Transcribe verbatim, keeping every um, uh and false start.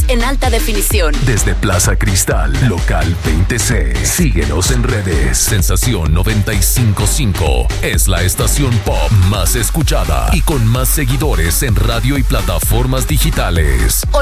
en alta definición. Desde Plaza Cristal, local veinte C. Síguenos en redes. Sensación noventa y cinco punto cinco es la estación pop más escuchada y con más seguidores en radio y plataformas digitales.